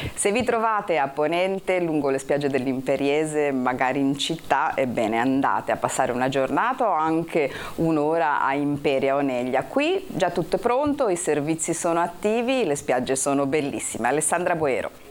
Se vi trovate a Ponente, lungo le spiagge dell'Imperiese, magari in città, ebbene andate a passare una giornata o anche un'ora a Imperia Oneglia. Qui già tutto è pronto, i servizi sono attivi, le spiagge sono bellissime. Alessandra Boero.